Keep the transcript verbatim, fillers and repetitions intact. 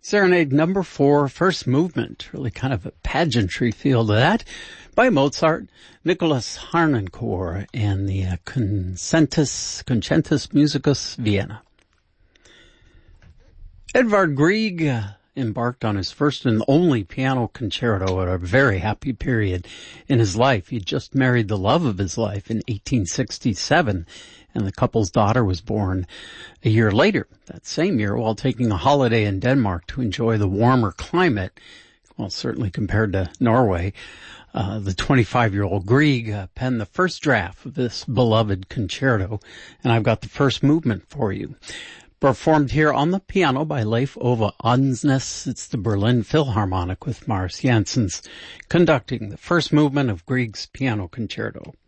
Serenade number four, first movement, really kind of a pageantry feel to that, by Mozart, Nicholas Harnoncourt, and the uh, Concentus, Concentus Musicus Vienna. Edvard Grieg uh, embarked on his first and only piano concerto at a very happy period in his life. He'd just married the love of his life in eighteen sixty-seven, and the couple's daughter was born a year later, that same year, while taking a holiday in Denmark to enjoy the warmer climate. Well, certainly compared to Norway. Uh, the twenty-five-year-old Grieg uh, penned the first draft of this beloved concerto, and I've got the first movement for you. Performed here on the piano by Leif Ove Andsnes. It's the Berlin Philharmonic with Mars Janssens conducting the first movement of Grieg's piano concerto.